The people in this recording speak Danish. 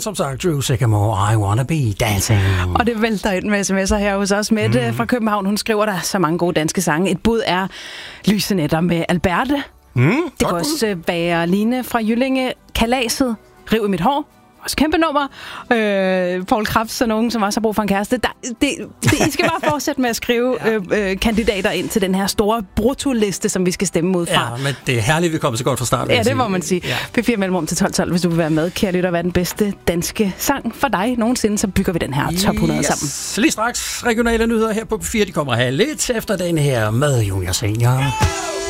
som sagt, Drew Sycamore, I Wanna Be Dancing. Og det vælter ind med sms'er her hos os. Mette fra København, hun skriver, der er så mange gode danske sange. Et bud er Lyse Nætter med Alberte. Det kan også være Line fra Jyllinge, Kalaset, Riv i mit hår. Også kæmpe nummer. Paul Krebs og nogen, som også har brug for en kæreste. I skal bare fortsætte med at skrive kandidater ind til den her store bruttoliste, som vi skal stemme mod fra. Ja, men det er herligt, vi kommer så godt fra start. Ja, det må man sige. Ja. P4 mellemrum til 12, hvis du vil være med. Kære lytter, hvad er den bedste danske sang for dig nogensinde, så bygger vi den her top 100 sammen. Lige straks regionale nyheder her på P4. De kommer her lidt efter den her med Junior Senior.